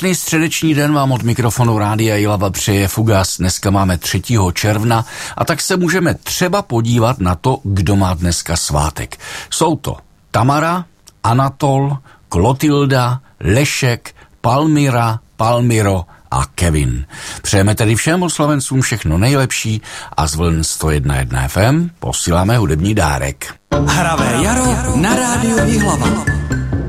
Krásný středeční den vám od mikrofonu Rádia Jihlava přeje Fugas. Dneska máme 3. června a tak se můžeme třeba podívat na to, kdo má dneska svátek. Jsou to Tamara, Anatol, Klotilda, Lešek, Palmira, Palmiro a Kevin. Přejeme tedy všem oslovencům všechno nejlepší a z vln 101.1 FM posíláme hudební dárek. Hravé jaro na Rádiu Jihlava.